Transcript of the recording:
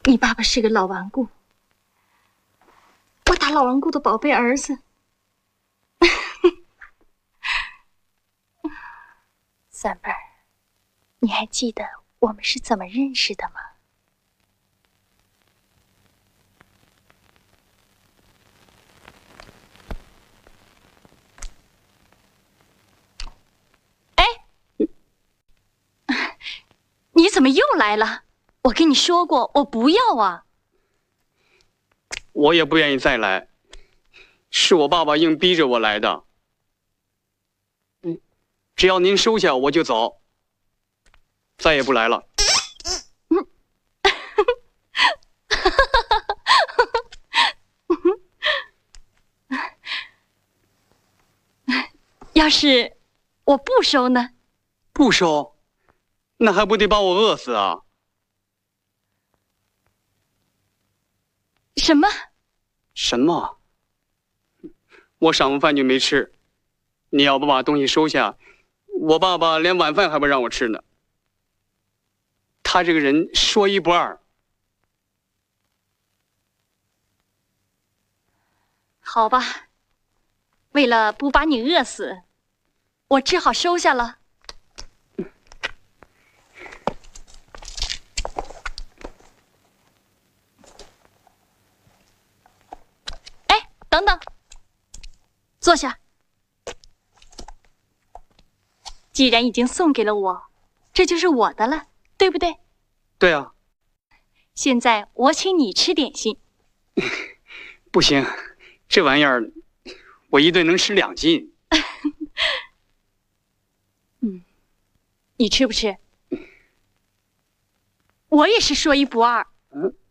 你爸爸是个老顽固，我打老顽固的宝贝儿子。三辈儿，你还记得我们是怎么认识的吗？哎，你怎么又来了？我跟你说过，我不要啊。 我也不愿意再来，是我爸爸硬逼着我来的。只要您收下，我就走，再也不来了。 要是我不收呢？ 不收，那还不得把我饿死啊？ 什么？ 什么？我晌午饭就没吃，你要不把东西收下，我爸爸连晚饭还不让我吃呢。他这个人说一不二。 好吧，为了不把你饿死，我只好收下了。哎，等等，坐下。既然已经送给了我，这就是我的了，对不对？ 对啊。 现在我请你吃点心。 不行，这玩意儿我一顿能吃2斤。 你吃不吃？我也是说一不二。 嗯。